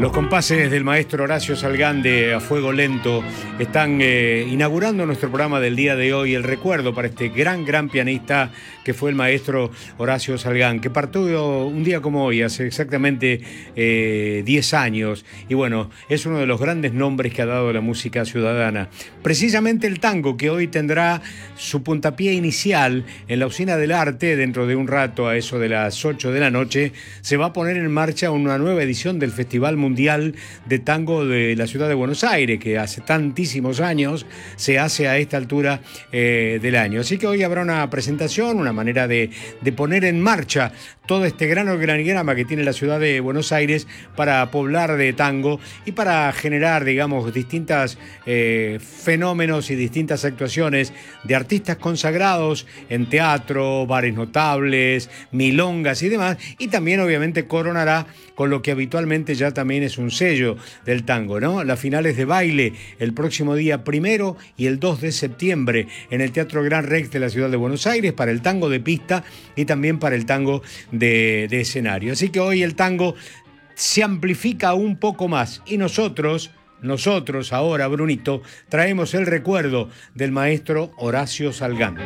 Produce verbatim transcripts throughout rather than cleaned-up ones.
Los compases del maestro Horacio Salgán de A Fuego Lento están eh, inaugurando nuestro programa del día de hoy, el recuerdo para este gran, gran pianista que fue el maestro Horacio Salgán, que partió un día como hoy, hace exactamente eh, diez años, y bueno, es uno de los grandes nombres que ha dado la música ciudadana. Precisamente el tango, que hoy tendrá su puntapié inicial en la Usina del Arte, dentro de un rato, a eso de las ocho de la noche, se va a poner en marcha una nueva edición del Festival Mundial de Tango de la Ciudad de Buenos Aires, que hace tantísimos años se hace a esta altura eh, del año. Así que hoy habrá una presentación, una manera de, de poner en marcha todo este gran organigrama que tiene la Ciudad de Buenos Aires para poblar de tango y para generar, digamos, distintas eh, fenómenos y distintas actuaciones de artistas consagrados en teatro, bares notables, milongas y demás, y también obviamente coronará con lo que habitualmente ya también es un sello del tango, ¿no? Las finales de baile el próximo día primero y el dos de septiembre en el Teatro Gran Rex de la Ciudad de Buenos Aires para el tango de pista y también para el tango de, de escenario. Así que hoy el tango se amplifica un poco más y nosotros, nosotros ahora, Brunito, traemos el recuerdo del maestro Horacio Salgán.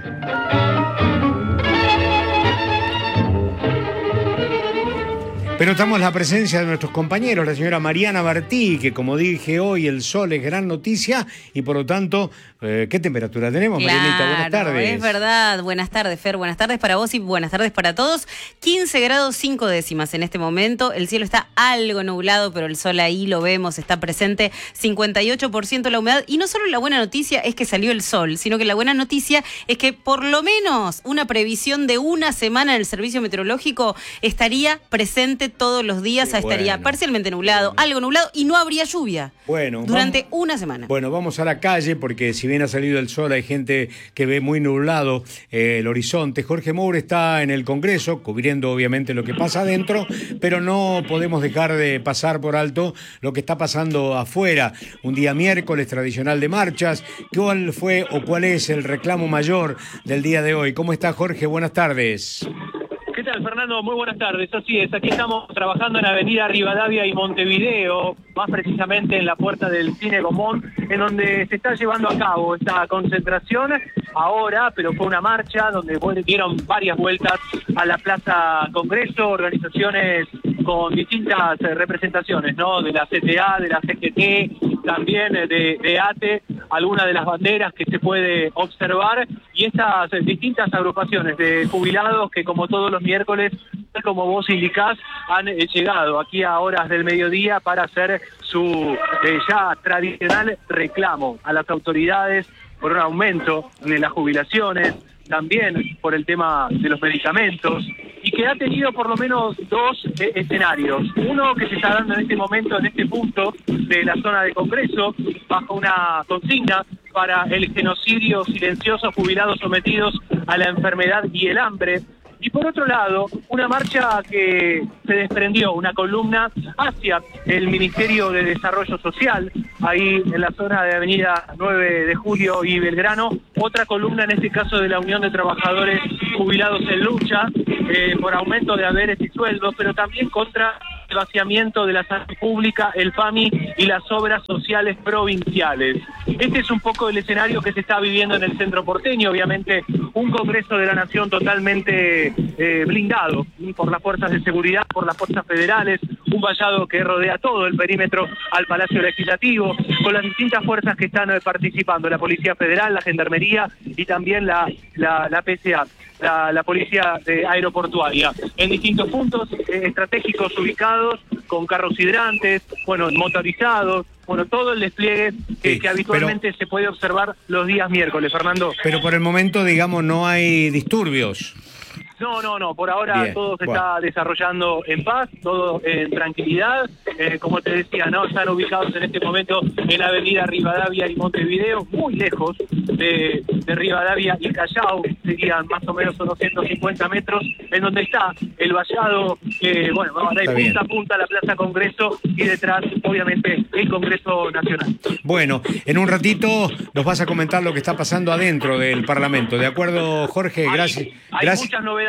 Pero estamos la presencia de nuestros compañeros, la señora Mariana Martí, que como dije hoy, el sol es gran noticia y por lo tanto, eh, ¿qué temperatura tenemos, claro, Marianita? Buenas tardes. Es verdad, buenas tardes, Fer, buenas tardes para vos y buenas tardes para todos. quince grados cinco décimas en este momento, el cielo está algo nublado, pero el sol ahí lo vemos, está presente, cincuenta y ocho por ciento la humedad. Y no solo la buena noticia es que salió el sol, sino que la buena noticia es que por lo menos una previsión de una semana en el servicio meteorológico estaría presente todos los días, sí, estaría bueno, parcialmente nublado, bueno. algo nublado y no habría lluvia bueno, durante vamos, una semana. Bueno, vamos a la calle porque si bien ha salido el sol hay gente que ve muy nublado eh, el horizonte. Jorge Moure está en el Congreso cubriendo obviamente lo que pasa adentro, pero no podemos dejar de pasar por alto lo que está pasando afuera. Un día miércoles tradicional de marchas. ¿Cuál fue o cuál es el reclamo mayor del día de hoy? ¿Cómo está Jorge? Buenas tardes. ¿Qué tal, Fernando? Muy buenas tardes. Así es, aquí estamos trabajando en Avenida Rivadavia y Montevideo, más precisamente en la puerta del Cine Gomón, en donde se está llevando a cabo esta concentración ahora, pero fue una marcha donde dieron varias vueltas a la Plaza Congreso, organizaciones con distintas representaciones, ¿no? De la C T A, de la C G T, también de, de A T E, algunas de las banderas que se puede observar, y estas distintas agrupaciones de jubilados que, como todos los miércoles, como vos indicás, han eh, llegado aquí a horas del mediodía para hacer su eh, ya tradicional reclamo a las autoridades por un aumento de las jubilaciones, también por el tema de los medicamentos, y que ha tenido por lo menos dos eh, escenarios. Uno que se está dando en este momento, en este punto de la zona de Congreso, bajo una consigna para el genocidio silencioso, jubilados sometidos a la enfermedad y el hambre. Y por otro lado, una marcha que se desprendió, una columna hacia el Ministerio de Desarrollo Social, ahí en la zona de Avenida nueve de Julio y Belgrano, otra columna en este caso de la Unión de Trabajadores Jubilados en Lucha, eh, por aumento de haberes y sueldos, pero también contra el vaciamiento de la salud pública, el P A M I y las obras sociales provinciales. Este es un poco el escenario que se está viviendo en el centro porteño, obviamente un Congreso de la Nación totalmente eh, blindado por las fuerzas de seguridad, por las fuerzas federales, un vallado que rodea todo el perímetro al Palacio Legislativo, con las distintas fuerzas que están eh, participando, la Policía Federal, la Gendarmería y también la, la, la P C A. La, la policía de aeroportuaria, en distintos puntos eh, estratégicos ubicados, con carros hidrantes, bueno, motorizados, bueno, todo el despliegue que, sí, que habitualmente pero, se puede observar los días miércoles, Fernando. Pero por el momento, digamos, no hay disturbios. No, no, no, por ahora Bien, todo se bueno. está desarrollando en paz, todo en tranquilidad, eh, como te decía, no están ubicados en este momento en la avenida Rivadavia y Montevideo, muy lejos de, de Rivadavia y Callao, serían más o menos unos ciento cincuenta metros, en donde está el vallado, que eh, bueno, vamos a ir punta a punta a la Plaza Congreso y detrás, obviamente, el Congreso Nacional. Bueno, en un ratito nos vas a comentar lo que está pasando adentro del Parlamento, ¿de acuerdo, Jorge? Hay, gracias. Hay gracias. muchas novedades.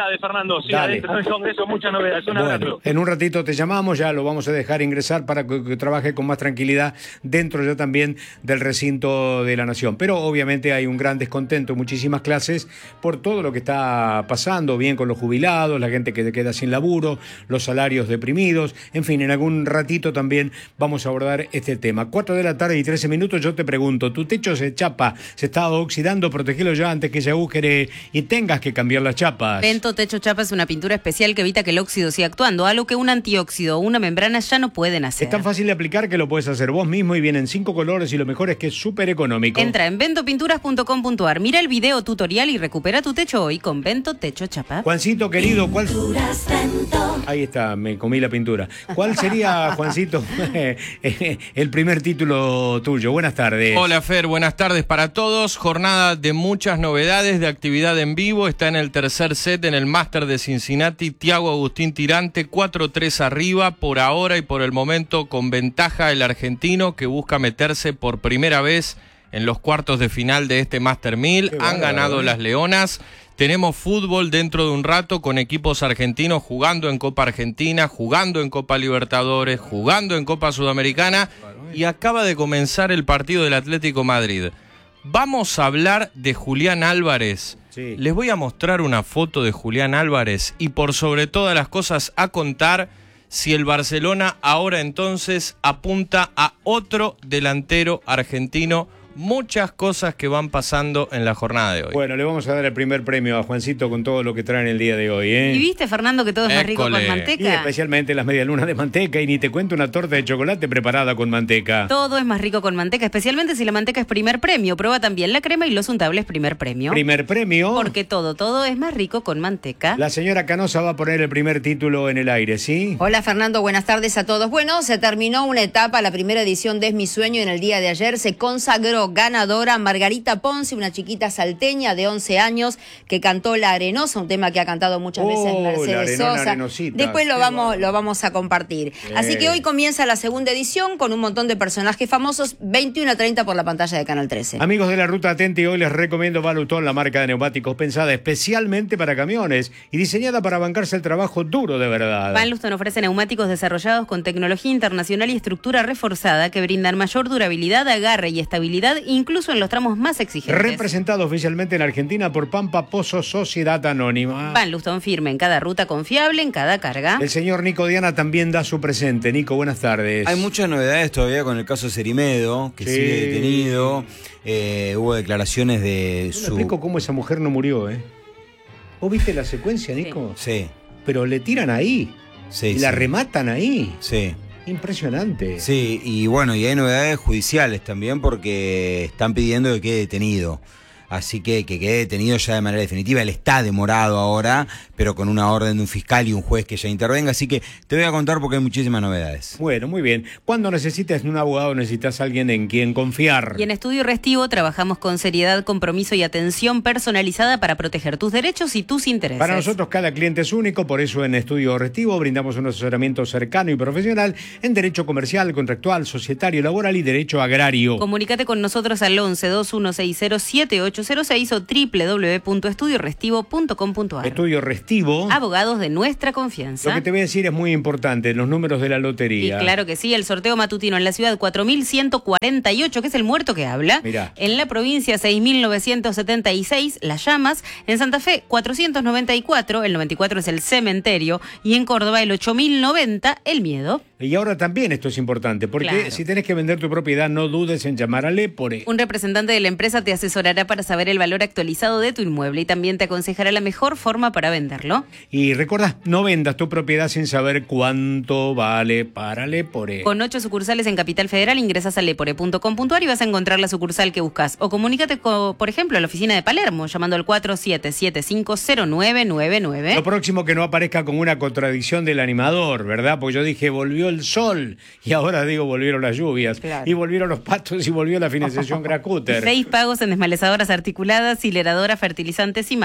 novedades, Fernando. Sí, Dale. adentro del Congreso muchas novedades. Un Bueno, abrazo. en un ratito te llamamos, ya lo vamos a dejar ingresar para que, que trabaje con más tranquilidad dentro ya también del recinto de la Nación. Pero obviamente hay un gran descontento, muchísimas clases por todo lo que está pasando, bien con los jubilados, la gente que queda sin laburo, los salarios deprimidos, en fin, en algún ratito también vamos a abordar este tema. Cuatro de la tarde y trece minutos, yo te pregunto, ¿tu techo se chapa, se está oxidando? Protegelo ya antes que se agujere y tengas que cambiar las chapas. Vento Techo Chapa es una pintura especial que evita que el óxido siga actuando, algo que un antióxido o una membrana ya no pueden hacer. Es tan fácil de aplicar que lo puedes hacer vos mismo y vienen cinco colores y lo mejor es que es súper económico. Entra en vento pinturas punto com punto ar, mira el video tutorial y recupera tu techo hoy con Vento Techo Chapa. Juancito, querido, ¿cuál... Ahí está, me comí la pintura. ¿Cuál sería, Juancito, el primer título tuyo? Buenas tardes. Hola, Fer, buenas tardes para todos. Jornada de muchas novedades, de actividad en vivo. Está en el tercer set en el Máster de Cincinnati, Thiago Agustín Tirante, cuatro tres arriba, por ahora y por el momento con ventaja el argentino que busca meterse por primera vez en los cuartos de final de este Master mil. Qué Han bárbaro, ganado ¿eh? las Leonas. Tenemos fútbol dentro de un rato con equipos argentinos jugando en Copa Argentina, jugando en Copa Libertadores, jugando en Copa Sudamericana y acaba de comenzar el partido del Atlético Madrid. Vamos a hablar de Julián Álvarez. Sí. Les voy a mostrar una foto de Julián Álvarez y por sobre todas las cosas a contar si el Barcelona ahora entonces apunta a otro delantero argentino. Muchas cosas que van pasando en la jornada de hoy. Bueno, le vamos a dar el primer premio a Juancito con todo lo que traen el día de hoy, ¿eh? ¿Y viste, Fernando, que todo es más rico École. con Y manteca? especialmente las medialunas de manteca, y ni te cuento una torta de chocolate preparada con manteca. Todo es más rico con manteca, especialmente si la manteca es primer premio. Prueba también la crema y los untables primer premio. Primer premio. Porque todo, todo es más rico con manteca. La señora Canosa va a poner el primer título en el aire, ¿sí? Hola Fernando, buenas tardes a todos. Bueno, se terminó una etapa, la primera edición de Es mi sueño en el día de ayer. Se consagró ganadora Margarita Ponce, una chiquita salteña de once años que cantó La Arenosa, un tema que ha cantado muchas Oh, veces La Mercedes Arenona Sosa. Arenosita. Después lo Qué vamos, bárbaro. lo vamos a compartir. Bien. Así que hoy comienza la segunda edición con un montón de personajes famosos, veintiuno a treinta por la pantalla de Canal trece. Amigos de la Ruta Atenti, hoy les recomiendo Valutón, la marca de neumáticos pensada especialmente para camiones y diseñada para bancarse el trabajo duro de verdad. Van Luston ofrece neumáticos desarrollados con tecnología internacional y estructura reforzada que brindan mayor durabilidad, agarre y estabilidad, incluso en los tramos más exigentes. Representado oficialmente en Argentina por Pampa Pozo Sociedad Anónima. Van Luston firme en cada ruta, confiable en cada carga. El señor Nico Diana también da su presente. Nico, buenas tardes. Hay muchas novedades todavía con el caso Cerimedo, que Sí. sigue detenido. Eh, hubo declaraciones de Yo me su... explico cómo esa mujer no murió, ¿eh? ¿Vos viste la secuencia, Nico? Sí, Pero le tiran ahí. sí, y sí. la rematan ahí. Sí, Impresionante. sí, y bueno, y hay novedades judiciales también porque están pidiendo que quede detenido. Así que que quede detenido ya de manera definitiva. Él está demorado ahora, pero con una orden de un fiscal y un juez que ya intervenga. Así que te voy a contar porque hay muchísimas novedades. Bueno, muy bien. Cuando necesites un abogado, necesitas a alguien en quien confiar. Y en Estudio Restivo trabajamos con seriedad, compromiso y atención personalizada para proteger tus derechos y tus intereses. Para nosotros cada cliente es único, por eso en Estudio Restivo brindamos un asesoramiento cercano y profesional en derecho comercial, contractual, societario, laboral y derecho agrario. Comunícate con nosotros al once, veintiuno sesenta, siete ocho cero seis o doble u doble u doble u punto estudio restivo punto com punto ar. Estudio Restivo. Abogados de nuestra confianza. Lo que te voy a decir es muy importante, los números de la Y lotería. claro que sí, el sorteo matutino en la ciudad cuatro mil ciento cuarenta y ocho, que es el muerto que habla. Mirá. En la provincia seis mil novecientos setenta y seis, Las Llamas. En Santa Fe cuatrocientos noventa y cuatro, el noventa y cuatro es el cementerio. Y en Córdoba el ocho mil noventa, el miedo. Y ahora también esto es importante, porque Claro. si tenés que vender tu propiedad, no dudes en llamar a Lepore. Un representante de la empresa te asesorará para saber el valor actualizado de tu inmueble y también te aconsejará la mejor forma para venderlo. Y recuerda, no vendas tu propiedad sin saber cuánto vale para Lepore. Con ocho sucursales en Capital Federal, ingresas a lepore punto com punto ar y vas a encontrar la sucursal que buscas. O comunícate, con, por ejemplo, a la oficina de Palermo, llamando al cuatro siete siete cinco cero nueve nueve nueve. Lo próximo que no aparezca como una contradicción del animador, ¿verdad? Porque yo dije, volvió el sol, y ahora digo, volvieron las lluvias, Claro. y volvieron los patos, y volvió la financiación Gracuter. Seis pagos en desmalezadoras articuladas, hileradoras, fertilizantes y más.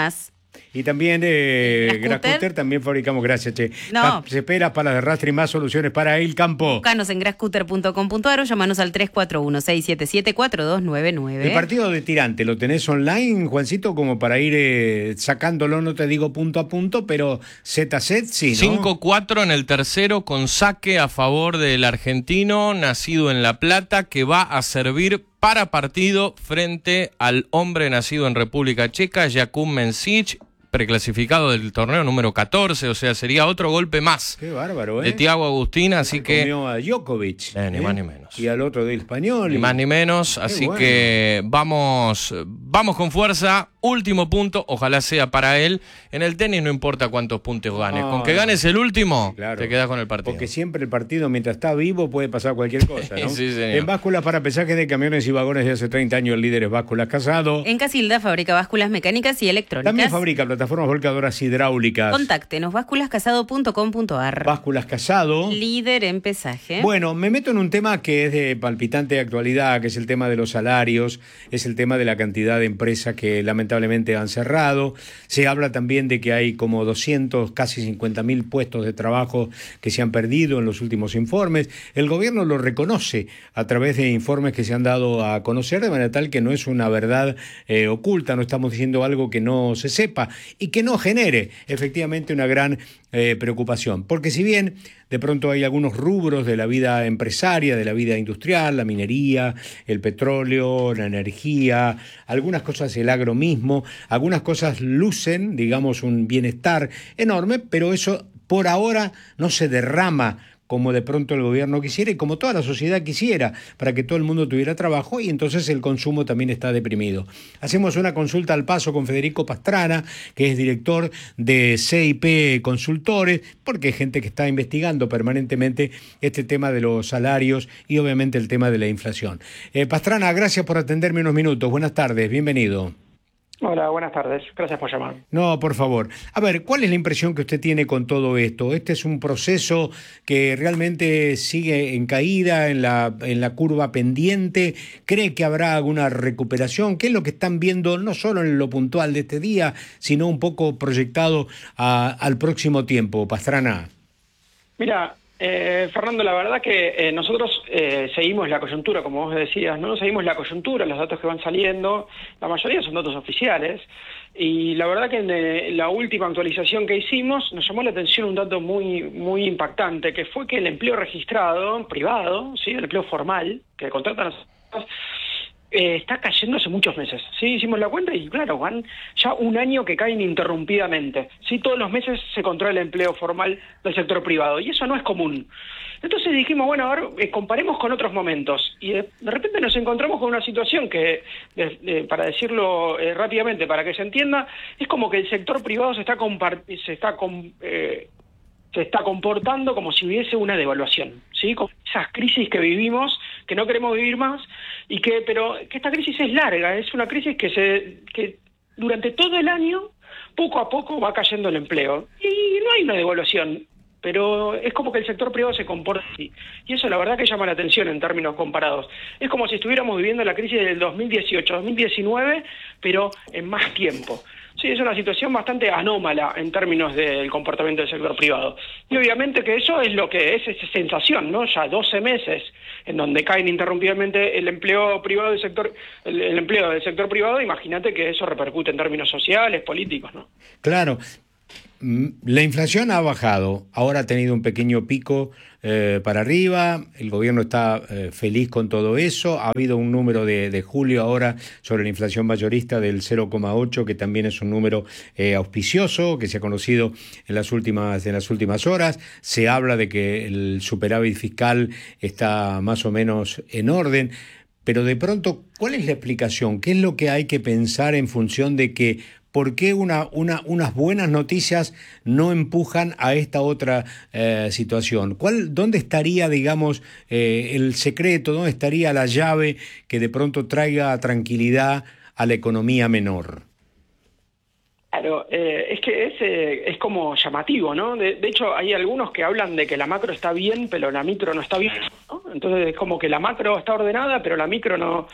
Y también eh, Grascutter, también fabricamos, gracias, che. No. Ceperas, palas de arrastre y más soluciones para el campo. Búscanos en grascutter punto com punto a r o llamanos al tres cuatro uno, seis siete siete, cuatro dos nueve nueve. El partido de Tirante, ¿lo tenés online, Juancito, como para ir eh, sacándolo, no te digo punto a punto, pero set a set, sí, ¿no? cinco cuatro en el tercero con saque a favor del argentino, nacido en La Plata, que va a servir para partido frente al hombre nacido en República Checa, Jakub Mencic, preclasificado del torneo número catorce, o sea, sería otro golpe más. Qué bárbaro, ¿eh? De Thiago Agustín, así Se que... comió a Djokovic. Eh, ni ¿eh? más ni menos. Y al otro del español. Ni y... más ni menos, así bueno. que vamos, vamos con fuerza. Último punto, ojalá sea para él. En el tenis no importa cuántos puntos ganes. No, con que no. ganes el último, Claro. te quedas con el partido. Porque siempre el partido, mientras está vivo, puede pasar cualquier cosa, ¿no? Sí, señor. En básculas para pesaje de camiones y vagones de hace treinta años, el líder es Básculas Casado. En Casilda fabrica básculas mecánicas y electrónicas. También fabrica plataformas volcadoras hidráulicas. Contáctenos, básculas casado punto com punto a r. Básculas Casado. Líder en pesaje. Bueno, me meto en un tema que es de palpitante actualidad, que es el tema de los salarios, es el tema de la cantidad de empresas que lamentablemente han cerrado. Se habla también de que hay como doscientos, casi cincuenta mil puestos de trabajo que se han perdido en los últimos informes. El gobierno lo reconoce a través de informes que se han dado a conocer, de manera tal que no es una verdad eh, oculta, no estamos diciendo algo que no se sepa y que no genere efectivamente una gran eh, preocupación. Porque si bien de pronto hay algunos rubros de la vida empresaria, de la vida industrial, la minería, el petróleo, la energía, algunas cosas el agro mismo, algunas cosas lucen, digamos, un bienestar enorme, pero eso por ahora no se derrama como de pronto el gobierno quisiera y como toda la sociedad quisiera, para que todo el mundo tuviera trabajo, y entonces el consumo también está deprimido. Hacemos una consulta al paso con Federico Pastrana, que es director de C I P Consultores, porque hay gente que está investigando permanentemente este tema de los salarios y obviamente el tema de la inflación. Eh, Pastrana, gracias por atenderme unos minutos. Buenas tardes, bienvenido. Hola, buenas tardes. Gracias por llamar. No, por favor. A ver, ¿cuál es la impresión que usted tiene con todo esto? ¿Este es un proceso que realmente sigue en caída, en la, en la curva pendiente? ¿Cree que habrá alguna recuperación? ¿Qué es lo que están viendo, no solo en lo puntual de este día, sino un poco proyectado a, al próximo tiempo, Pastrana? Mira, eh, Fernando, la verdad que eh, nosotros eh, seguimos la coyuntura, como vos decías, ¿no? Seguimos la coyuntura, los datos que van saliendo, la mayoría son datos oficiales, y la verdad que en eh, la última actualización que hicimos nos llamó la atención un dato muy muy impactante, que fue que el empleo registrado, privado, ¿sí? El empleo formal, que contratan las Eh, está cayendo hace muchos meses, ¿sí? Hicimos la cuenta y claro, van ya un año que caen ininterrumpidamente, ¿sí? Todos los meses se controla el empleo formal del sector privado y eso no es común. Entonces dijimos, bueno, a ver, eh, comparemos con otros momentos y de, de repente nos encontramos con una situación que, de, de, para decirlo eh, rápidamente, para que se entienda, es como que el sector privado se está, compart- se está com- eh, se está comportando como si hubiese una devaluación, ¿sí? Con esas crisis que vivimos, que no queremos vivir más, y que pero que esta crisis es larga, es una crisis que se que durante todo el año, poco a poco va cayendo el empleo. Y no hay una devaluación, pero es como que el sector privado se comporta así. Y eso la verdad que llama la atención en términos comparados. Es como si estuviéramos viviendo la crisis del dos mil dieciocho, dos mil diecinueve, pero en más tiempo. Sí, es una situación bastante anómala en términos del comportamiento del sector privado. Y obviamente que eso es lo que es esa sensación, ¿no? Ya doce meses en donde cae ininterrumpidamente el empleo privado del sector, el, el empleo del sector privado, imagínate que eso repercute en términos sociales, políticos, ¿no? Claro. La inflación ha bajado, ahora ha tenido un pequeño pico eh, para arriba, el gobierno está eh, feliz con todo eso, ha habido un número de, de julio ahora sobre la inflación mayorista del cero coma ocho, que también es un número eh, auspicioso, que se ha conocido en las últimas, en las últimas horas. Se habla de que el superávit fiscal está más o menos en orden, pero de pronto, ¿cuál es la explicación? ¿Qué es lo que hay que pensar en función de que ¿por qué una, una, unas buenas noticias no empujan a esta otra eh, situación? ¿Cuál, ¿Dónde estaría, digamos, eh, el secreto? ¿Dónde estaría la llave que de pronto traiga tranquilidad a la economía menor? Claro, eh, es que es, eh, es como llamativo, ¿no? De, de hecho, hay algunos que hablan de que la macro está bien, pero la micro no está bien, ¿no? Entonces es como que la macro está ordenada, pero la micro no...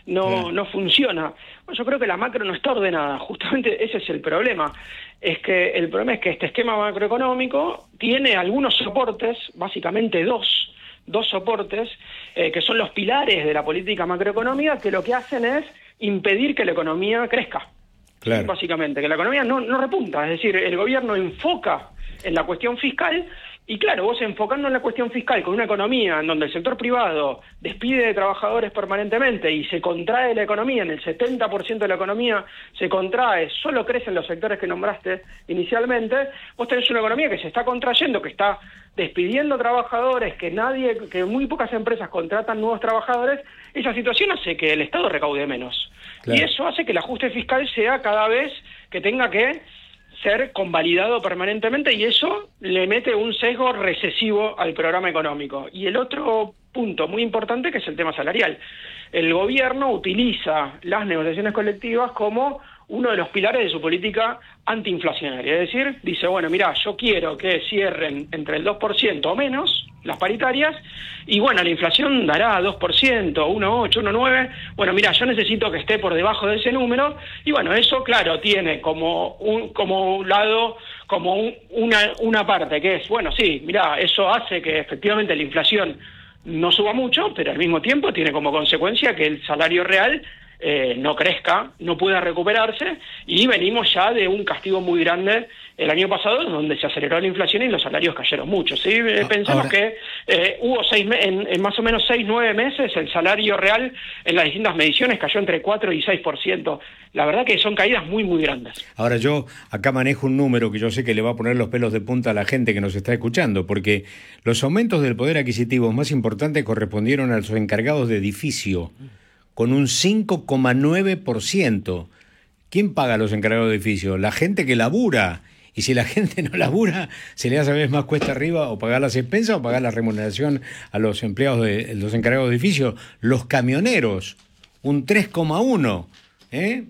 no, no funciona. Bueno, yo creo que la macro no está ordenada, justamente ese es el problema. Es que el problema es que este esquema macroeconómico tiene algunos soportes, básicamente dos, dos soportes, eh, que son los pilares de la política macroeconómica, que lo que hacen es impedir que la economía crezca. Claro. Básicamente, que la economía no, no repunta, es decir, el gobierno enfoca en la cuestión fiscal. Y claro, vos enfocando en la cuestión fiscal con una economía en donde el sector privado despide de trabajadores permanentemente y se contrae la economía, en el setenta por ciento de la economía se contrae, solo crecen los sectores que nombraste inicialmente, vos tenés una economía que se está contrayendo, que está despidiendo trabajadores, que nadie, que muy pocas empresas contratan nuevos trabajadores. Esa situación hace que el Estado recaude menos. Claro. Y eso hace que el ajuste fiscal sea cada vez que tenga que ser convalidado permanentemente, y eso le mete un sesgo recesivo al programa económico. Y el otro punto muy importante, que es el tema salarial. El gobierno utiliza las negociaciones colectivas como uno de los pilares de su política antiinflacionaria. Es decir, dice, bueno, mirá, yo quiero que cierren entre el dos por ciento o menos las paritarias, y bueno, la inflación dará dos por ciento, uno coma ocho, uno coma nueve, bueno, mira, yo necesito que esté por debajo de ese número, y bueno, eso, claro, tiene como un, como un lado, como un, una, una parte que es, bueno, sí, mira, eso hace que efectivamente la inflación no suba mucho, pero al mismo tiempo tiene como consecuencia que el salario real Eh, no crezca, no pueda recuperarse, y venimos ya de un castigo muy grande el año pasado, donde se aceleró la inflación y los salarios cayeron mucho. ¿Sí? Ah, Pensamos ahora... que eh, hubo seis en, en más o menos seis, nueve meses, el salario real en las distintas mediciones cayó entre cuatro y seis por ciento. La verdad que son caídas muy, muy grandes. Ahora yo acá manejo un número que yo sé que le va a poner los pelos de punta a la gente que nos está escuchando, porque los aumentos del poder adquisitivo más importantes correspondieron a los encargados de edificio, con un cinco coma nueve por ciento. ¿Quién paga a los encargados de edificios? La gente que labura. Y si la gente no labura, se le hace a veces más cuesta arriba o pagar las expensas o pagar la remuneración a los empleados de los encargados de edificios. Los camioneros, un tres coma uno. ¿eh?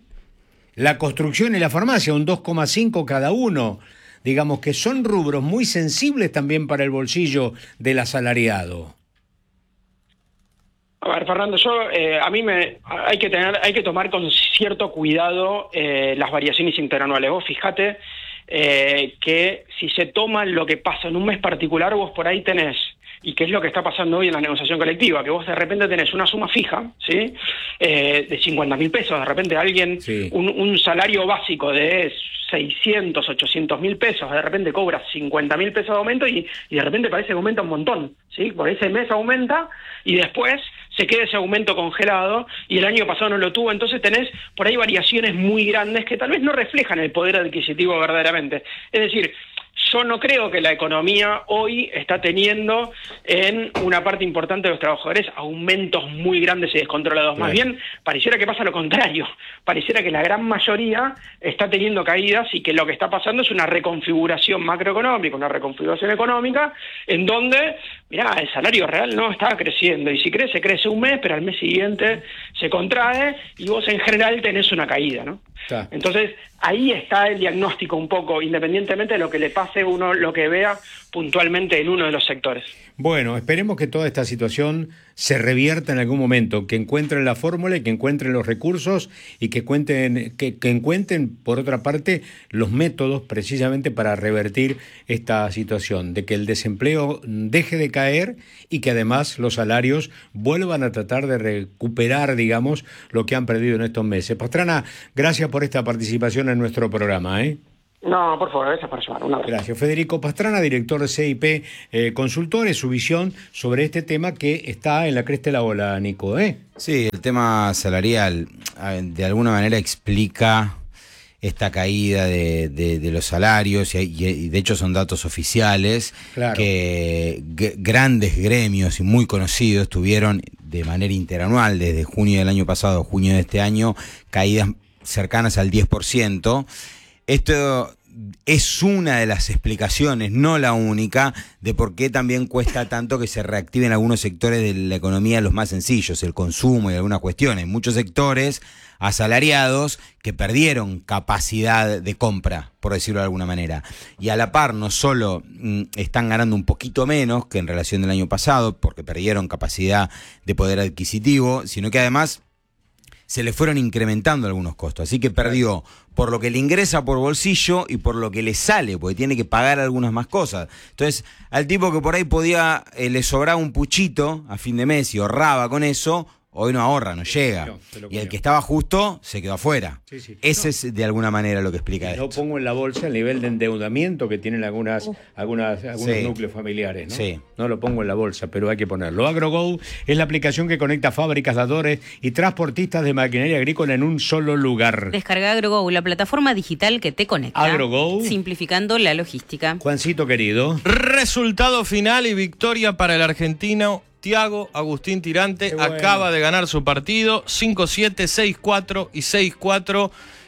La construcción y la farmacia, un dos coma cinco cada uno. Digamos que son rubros muy sensibles también para el bolsillo del asalariado. A ver, Fernando, yo eh, a mí me hay que tener, hay que tomar con cierto cuidado eh, las variaciones interanuales. Vos fíjate eh, que si se toma lo que pasa en un mes particular, vos por ahí tenés, y qué es lo que está pasando hoy en la negociación colectiva, que vos de repente tenés una suma fija, ¿sí? Eh, de cincuenta mil pesos, de repente alguien, sí. un, un salario básico de seiscientos, ochocientos mil pesos, de repente cobra cincuenta mil pesos de aumento y, y de repente parece que aumenta un montón, ¿sí? Por ese mes aumenta y después se queda ese aumento congelado y el año pasado no lo tuvo, entonces tenés por ahí variaciones muy grandes que tal vez no reflejan el poder adquisitivo verdaderamente. Es decir, yo no creo que la economía hoy está teniendo en una parte importante de los trabajadores aumentos muy grandes y descontrolados. Más bien, pareciera que pasa lo contrario. Pareciera que la gran mayoría está teniendo caídas y que lo que está pasando es una reconfiguración macroeconómica, una reconfiguración económica, en donde, mirá, el salario real no está creciendo. Y si crece, crece un mes, pero al mes siguiente se contrae y vos en general tenés una caída, ¿no? Está. Entonces, ahí está el diagnóstico un poco, independientemente de lo que le pase uno, lo que vea puntualmente en uno de los sectores. Bueno, esperemos que toda esta situación se revierta en algún momento, que encuentren la fórmula y que encuentren los recursos y que, cuenten, que, que encuentren, por otra parte, los métodos precisamente para revertir esta situación, de que el desempleo deje de caer y que además los salarios vuelvan a tratar de recuperar, digamos, lo que han perdido en estos meses. Pastrana, gracias por esta participación en nuestro programa, ¿eh? No, por favor, gracias por llamar. Un abrazo. Gracias. Federico Pastrana, director de C I P eh, Consultores, su visión sobre este tema que está en la cresta de la ola, Nico, ¿eh? Sí, el tema salarial de alguna manera explica esta caída de, de, de los salarios y, y de hecho son datos oficiales, claro, que g- grandes gremios y muy conocidos tuvieron de manera interanual desde junio del año pasado a junio de este año caídas cercanas al diez por ciento. Esto es una de las explicaciones, no la única, de por qué también cuesta tanto que se reactiven algunos sectores de la economía, los más sencillos, el consumo y algunas cuestiones. Muchos sectores asalariados que perdieron capacidad de compra, por decirlo de alguna manera. Y a la par no solo mm, están ganando un poquito menos que en relación del año pasado, porque perdieron capacidad de poder adquisitivo, sino que además se le fueron incrementando algunos costos. Así que perdió por lo que le ingresa por bolsillo y por lo que le sale, porque tiene que pagar algunas más cosas. Entonces, al tipo que por ahí podía, eh, le sobraba un puchito a fin de mes y ahorraba con eso, hoy no ahorra, no llega. No, y el que estaba justo se quedó afuera. Sí, sí. Ese no. es de alguna manera lo que explica esto. No pongo en la bolsa el nivel de endeudamiento que tienen algunas, algunas, algunos sí. núcleos familiares, ¿no? Sí. No lo pongo en la bolsa, pero hay que ponerlo. AgroGo es la aplicación que conecta fábricas, dadores y transportistas de maquinaria agrícola en un solo lugar. Descarga AgroGo, la plataforma digital que te conecta. AgroGo. Simplificando la logística. Juancito querido. Resultado final y victoria para el argentino Thiago Agustín Tirante. Bueno. Acaba de ganar su partido cinco siete, seis cuatro y seis cuatro.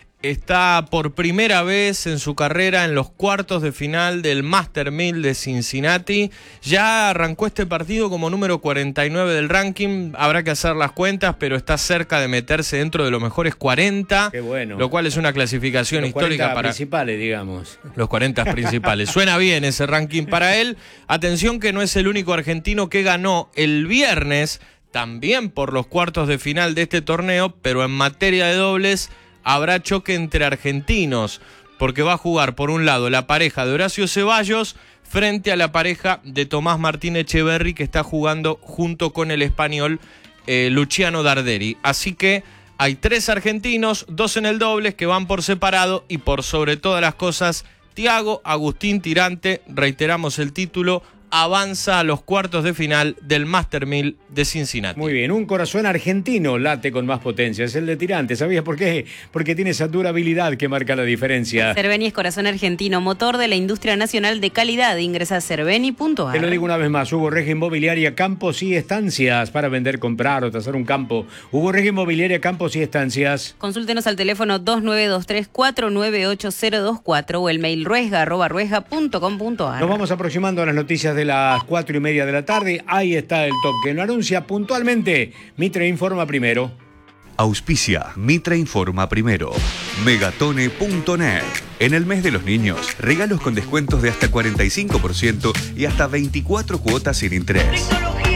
Está por primera vez en su carrera en los cuartos de final del Master mil de Cincinnati. Ya arrancó este partido como número cuarenta y nueve del ranking. Habrá que hacer las cuentas, pero está cerca de meterse dentro de los mejores cuarenta. Qué bueno. Lo cual es una clasificación los histórica para... Los cuarenta principales, digamos. Los cuarenta principales. Suena bien ese ranking para él. Atención que no es el único argentino que ganó el viernes, también por los cuartos de final de este torneo, pero en materia de dobles habrá choque entre argentinos, porque va a jugar por un lado la pareja de Horacio Ceballos frente a la pareja de Tomás Martín Echeverry, que está jugando junto con el español eh, Luciano Darderi. Así que hay tres argentinos, dos en el dobles que van por separado y por sobre todas las cosas, Thiago Agustín Tirante, reiteramos el título, avanza a los cuartos de final del Master mil de Cincinnati. Muy bien, un corazón argentino late con más potencia, es el de Tirante. ¿Sabías por qué? Porque tiene esa durabilidad que marca la diferencia. Cerveni es corazón argentino, motor de la industria nacional de calidad. Ingresa a cerveni punto a r. Te lo digo una vez más, Hugo Regia Inmobiliaria, campos y estancias para vender, comprar o tasar un campo. Hugo Regia Inmobiliaria, campos y estancias. Consúltenos al teléfono dos nueve dos tres, cuatro nueve ocho cero dos cuatro o el mail ruesga arroba ruesga punto com punto a r. Nos vamos aproximando a las noticias de las cuatro y media de la tarde. Ahí está el top que lo anuncia puntualmente Mitre Informa Primero. Auspicia Mitre Informa Primero. Megatone punto net. En el mes de los niños, regalos con descuentos de hasta cuarenta y cinco por ciento y hasta veinticuatro cuotas sin interés.